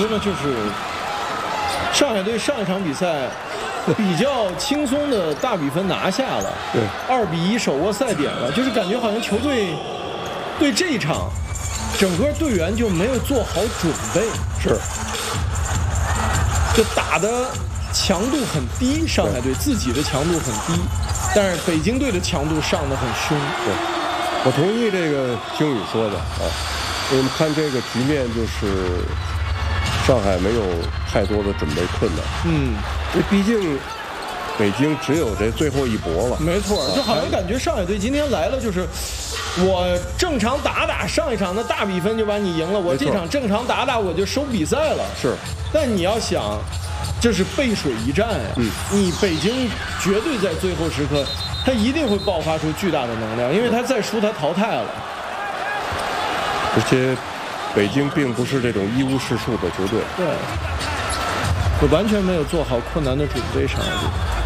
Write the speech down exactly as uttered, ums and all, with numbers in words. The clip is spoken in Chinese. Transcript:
说呢，就是上海队上一场比赛比较轻松的大比分拿下了， 对， 二比一手握赛点了，就是感觉好像球队对这一场整个队员就没有做好准备， 是， 就打的强度很低，上海队自己的强度很低，但是北京队的强度上得很凶。 对，我同意这个星宇说的啊。我们看这个局面，就是上海没有太多的准备困难。 嗯， 因为毕竟北京只有这最后一搏了。 没错，就好像感觉上海队今天来了，就是我正常打打上一场的大比分就把你赢了，我这场正常打打我就收比赛了。 是， 但你要想，这是背水一战呀、 嗯， 你北京绝对在最后时刻，他一定会爆发出巨大的能量，因为他再输他淘汰了。 而且北京并不是这种一无是处的球队。 对，就完全没有做好困难的准备，上海队。